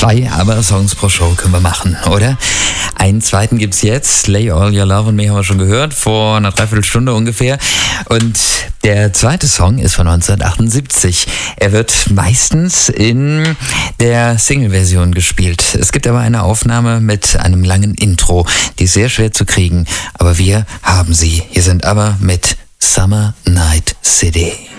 2, aber Songs pro Show können wir machen, oder? Einen zweiten gibt's jetzt. Lay All Your Love on Me haben wir schon gehört, vor einer Dreiviertelstunde ungefähr. Und der zweite Song ist von 1978. Er wird meistens in der Single-Version gespielt. Es gibt aber eine Aufnahme mit einem langen Intro, die ist sehr schwer zu kriegen. Aber wir haben sie. Hier sind aber mit Summer Night City.